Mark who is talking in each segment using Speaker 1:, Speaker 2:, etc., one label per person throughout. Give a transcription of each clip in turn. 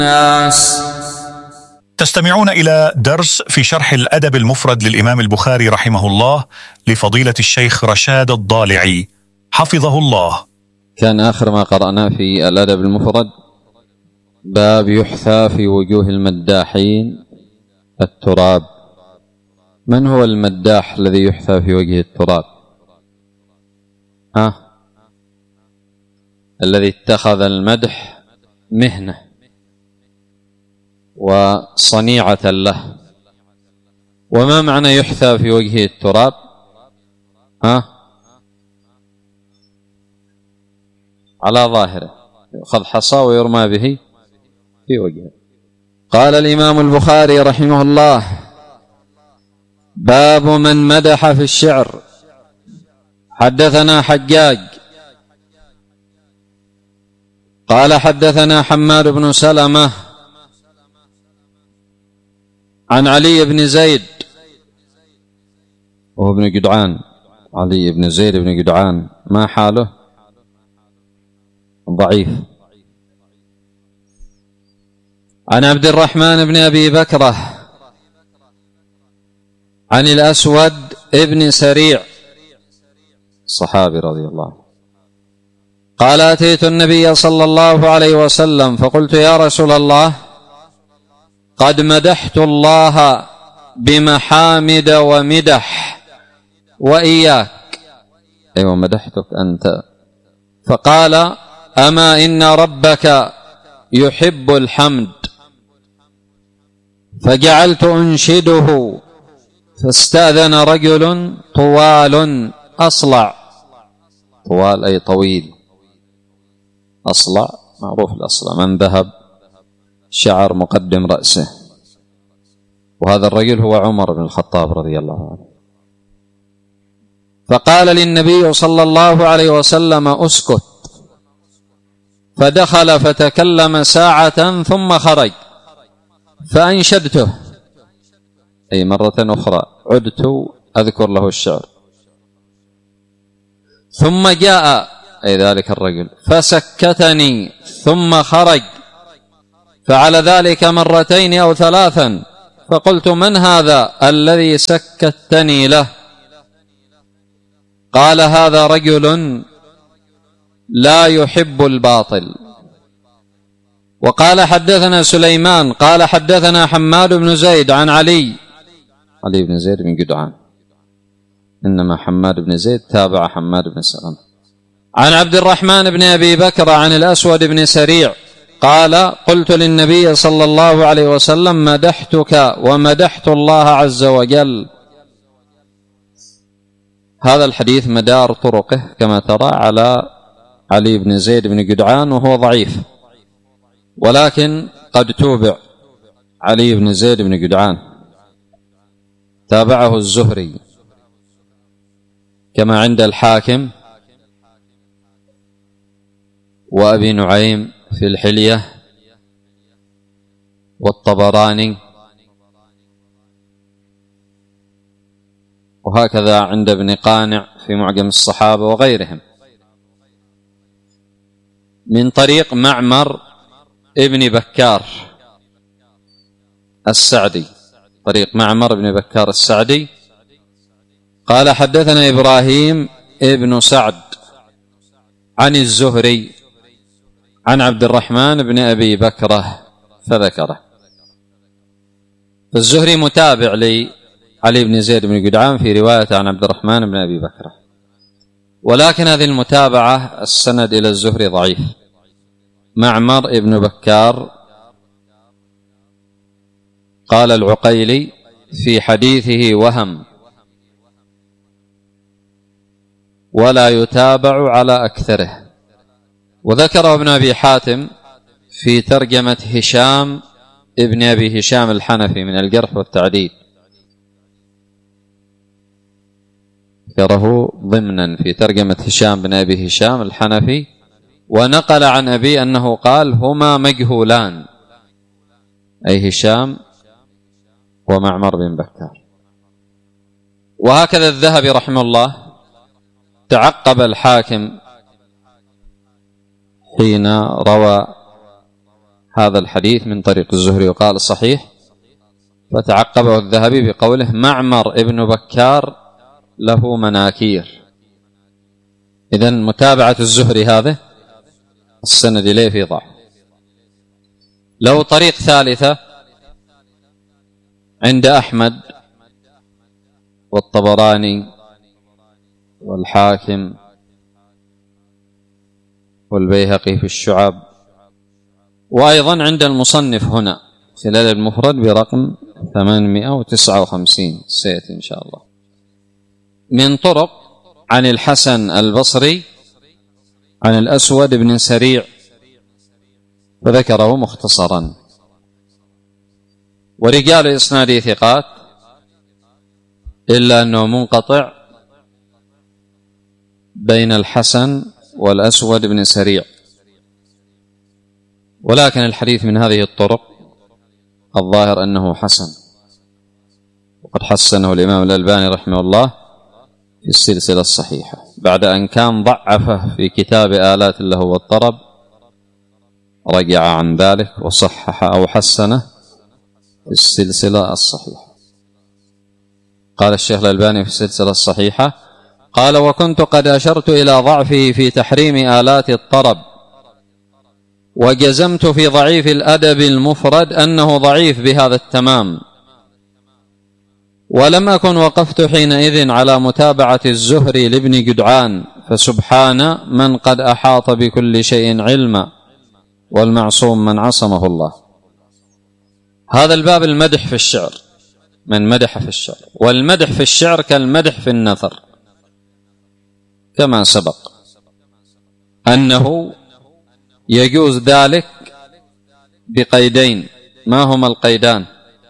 Speaker 1: الناس.
Speaker 2: تستمعون إلى درس في شرح الأدب المفرد للإمام البخاري رحمه الله لفضيلة الشيخ رشاد الضالعي حفظه الله.
Speaker 3: كان آخر ما قرأنا في الأدب المفرد باب يحثى في وجوه المداحين التراب. من هو المداح الذي يحثى في وجهه التراب؟ الذي اتخذ المدح مهنة وصنيعة له. وما معنى يحثى في وجهه التراب؟ على ظاهره يؤخذ حصى ويرمى به في وجهه. قال الإمام البخاري رحمه الله: باب من مدح في الشعر. حدثنا حجاج قال حدثنا حماد بن سلمة عن علي بن زيد وهو ابن جدعان. علي بن زيد بن جدعان ما حاله؟ ضعيف. عن عبد الرحمن بن أبي بكرة عن الأسود ابن سريع صحابي رضي الله عنه قال: أتيت النبي صلى الله عليه وسلم فقلت: يا رسول الله، قد مدحت الله بمحامد ومدح وإياك. أيوة، مدحتك أنت. فقال: أما إن ربك يحب الحمد. فجعلت أنشده فاستأذن رجل طوال أصلع. طوال أي طويل، أصلع معروف الأصلع من ذهب شعر مقدم رأسه، وهذا الرجل هو عمر بن الخطاب رضي الله عنه. فقال للنبي صلى الله عليه وسلم: أسكت. فدخل فتكلم ساعة ثم خرج. فأنشدته، أي مرة أخرى عدت أذكر له الشعر. ثم جاء أي ذلك الرجل فسكتني ثم خرج. فعل ذلك مرتين أو ثلاثا. فقلت: من هذا الذي سكتني له؟ قال: هذا رجل لا يحب الباطل. وقال: حدثنا سليمان قال حدثنا حماد بن زيد عن علي بن زيد بن جدعان، إنما حماد بن زيد تابع حماد بن سلمة. عن عبد الرحمن بن أبي بكر عن الأسود بن سريع قال: قلت للنبي صلى الله عليه وسلم: مدحتك ومدحت الله عز وجل. هذا الحديث مدار طرقه كما ترى على علي بن زيد بن جدعان، وهو ضعيف، ولكن قد توبع علي بن زيد بن جدعان، تابعه الزهري كما عند الحاكم وأبي نعيم في الحلية والطبراني، وهكذا عند ابن قانع في معجم الصحابة وغيرهم، من طريق معمر ابن بكار السعدي. طريق معمر ابن بكار السعدي قال: حدثنا إبراهيم ابن سعد عن الزهري عن عبد الرحمن بن أبي بكرة فذكره. فالزهري متابع لعلي بن زيد بن جدعان في رواية عن عبد الرحمن بن أبي بكرة، ولكن هذه المتابعة السند إلى الزهري ضعيف. معمر ابن بكار قال العقيلي في حديثه وهم ولا يتابع على أكثره. وذكره ابن أبي حاتم في ترجمة هشام ابن أبي هشام الحنفي من الجرح والتعديل، ذكره ضمنا في ترجمة هشام بن أبي هشام الحنفي، ونقل عن أبي أنه قال: هما مجهولان، أي هشام ومعمر بن بكار. وهكذا الذهبي رحمه الله تعقب الحاكم حين روى هذا الحديث من طريق الزهري وقال صحيح، فتعقبه الذهبي بقوله معمر ابن بكار له مناكير. إذن متابعة الزهري هذا السند إليه في ضعف. لو طريق ثالثة عند أحمد والطبراني والحاكم والبيهقي في الشعب، وأيضا عند المصنف هنا في الأدب المفرد برقم 859 سيأتي إن شاء الله، من طرق عن الحسن البصري عن الأسود بن سريع، فذكره مختصرا. ورجال إسناده ثقات إلا أنه منقطع بين الحسن والأسود بن سريع، ولكن الحديث من هذه الطرق الظاهر أنه حسن، وقد حسنه الإمام الألباني رحمه الله في السلسلة الصحيحة بعد أن كان ضعفه في كتاب آلات اللهو والطرب، رجع عن ذلك وصحح أو حسنه في السلسلة الصحيحة. قال الشيخ الألباني في السلسلة الصحيحة قال: وكنت قد أشرت إلى ضعفه في تحريم آلات الطرب، وجزمت في ضعيف الأدب المفرد أنه ضعيف بهذا التمام، ولم أكن وقفت حينئذ على متابعة الزهري لابن جدعان، فسبحان من قد أحاط بكل شيء علما، والمعصوم من عصمه الله. هذا الباب المدح في الشعر، من مدح في الشعر، والمدح في الشعر كالمدح في النثر، كما سبق أنه يجوز ذلك بقيدين. ما هما القيدان؟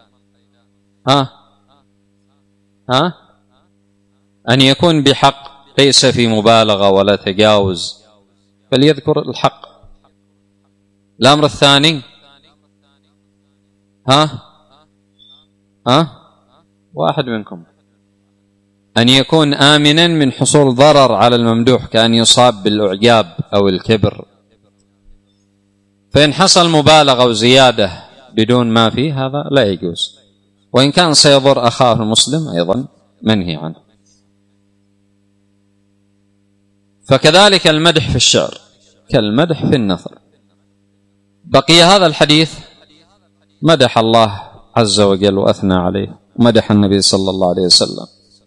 Speaker 3: أن يكون بحق ليس في مبالغة ولا تجاوز، فليذكر الحق. الأمر الثاني واحد منكم أن يكون آمنا من حصول ضرر على الممدوح، كأن يصاب بالإعجاب أو الكبر، فإن حصل مبالغة وزيادة بدون ما فيه هذا لا يجوز، وإن كان سيضر أخاه المسلم أيضا منهي عنه. فكذلك المدح في الشعر كالمدح في النثر. بقي هذا الحديث مدح الله عز وجل وأثنى عليه، ومدح النبي صلى الله عليه وسلم.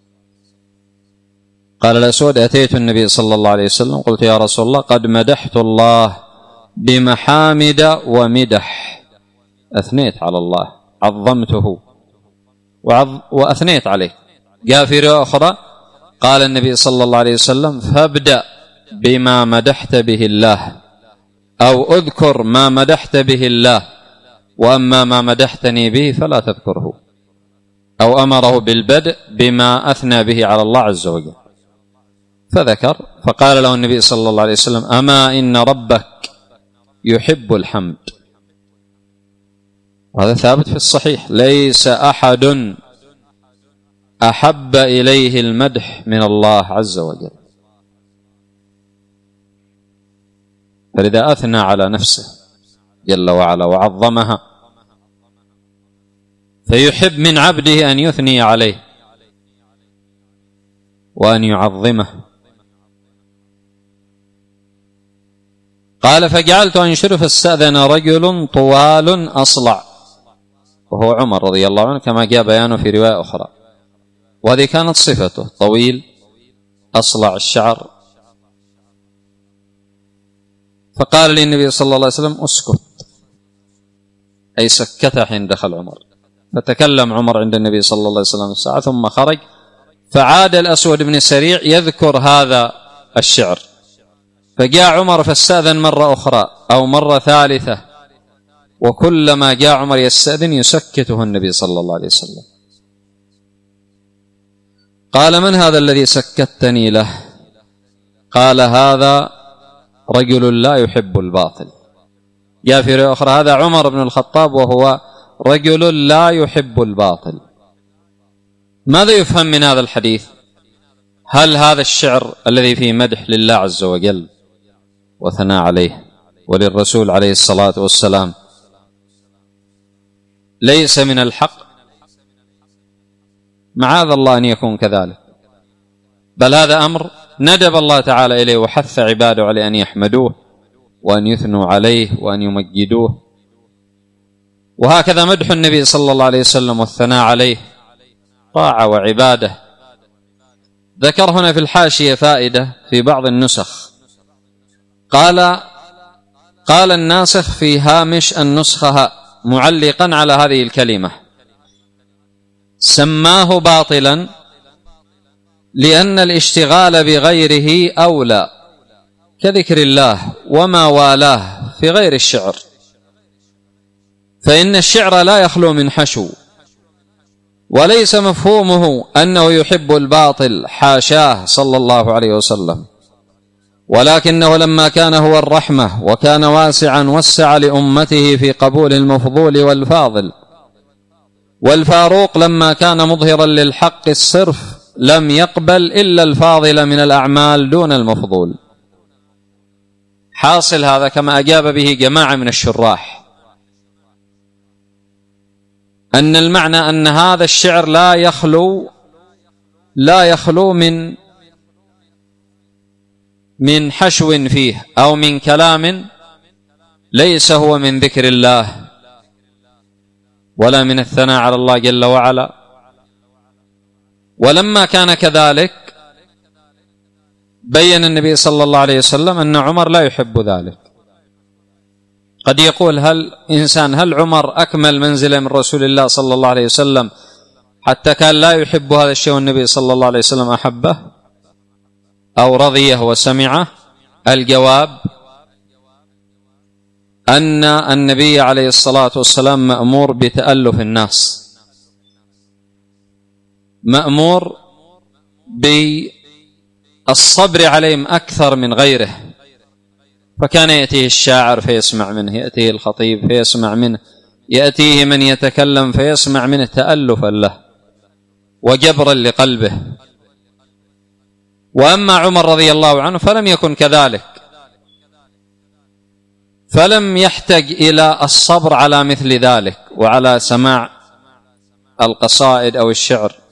Speaker 3: قال الأسود: أتيت النبي صلى الله عليه وسلم قلت: يا رسول الله، قد مدحت الله بمحامد ومدح، أثنيت على الله، عظمته وأثنيت عليه. جاء في رواية أخرى قال النبي صلى الله عليه وسلم: فابدأ بما مدحت به الله، أو اذكر ما مدحت به الله، وأما ما مدحتني به فلا تذكره. أو أمره بالبدء بما أثنى به على الله عز وجل، فذكر. فقال له النبي صلى الله عليه وسلم: أما إن ربك يحب الحمد. وهذا ثابت في الصحيح: ليس أحد أحب إليه المدح من الله عز وجل. فلذا أثنى على نفسه جل وعلا وعظمها، فيحب من عبده أن يثني عليه وأن يعظمه. قال: فجعلت أنشر، فاستأذن رجل طوال أصلع، وهو عمر رضي الله عنه كما جاء بيانه في رواية أخرى، وهذه كانت صفته، طويل أصلع الشعر. فقال للنبي صلى الله عليه وسلم: اسكت، أي سكته حين دخل عمر. فتكلم عمر عند النبي صلى الله عليه وسلم الساعة، ثم خرج، فعاد الأسود بن سريع يذكر هذا الشعر، فجاء عمر فاستأذن مرة أخرى أو مرة ثالثة، وكلما جاء عمر يستأذن يسكته النبي صلى الله عليه وسلم. قال: من هذا الذي سكتني له؟ قال: هذا رجل لا يحب الباطل. جاء في رواية أخرى: هذا عمر بن الخطاب وهو رجل لا يحب الباطل. ماذا يفهم من هذا الحديث؟ هل هذا الشعر الذي فيه مدح لله عز وجل وثناء عليه وللرسول عليه الصلاة والسلام ليس من الحق؟ معاذ الله أن يكون كذلك، بل هذا أمر ندب الله تعالى إليه وحث عباده على أن يحمدوه وأن يثنوا عليه وأن يمجدوه. وهكذا مدح النبي صلى الله عليه وسلم والثناء عليه طاعة وعبادة. ذكر هنا في الحاشية فائدة في بعض النسخ، قال الناسخ في هامش النسخة معلقا على هذه الكلمة: سماه باطلا لأن الاشتغال بغيره أولى كذكر الله وما والاه في غير الشعر، فإن الشعر لا يخلو من حشو، وليس مفهومه أنه يحب الباطل، حاشاه صلى الله عليه وسلم، ولكنه لما كان هو الرحمة وكان واسعا وسع لأمته في قبول المفضول والفاضل، والفاروق لما كان مظهرا للحق الصرف لم يقبل إلا الفاضل من الأعمال دون المفضول. حاصل هذا كما أجاب به جماعة من الشراح أن المعنى أن هذا الشعر لا يخلو من حشو فيه أو من كلام ليس هو من ذكر الله ولا من الثناء على الله جل وعلا. ولما كان كذلك بين النبي صلى الله عليه وسلم أن عمر لا يحب ذلك. قد يقول هل عمر أكمل منزلة من رسول الله صلى الله عليه وسلم حتى كان لا يحب هذا الشيء والنبي صلى الله عليه وسلم أحبه أو رضيه وسمعه؟ الجواب أن النبي عليه الصلاة والسلام مأمور بتألف الناس، مأمور بالصبر عليهم أكثر من غيره، فكان يأتيه الشاعر فيسمع منه، يأتيه الخطيب فيسمع منه، يأتيه من يتكلم فيسمع منه تألفا له وجبرا لقلبه. وأما عمر رضي الله عنه فلم يكن كذلك، فلم يحتج إلى الصبر على مثل ذلك وعلى سماع القصائد أو الشعر،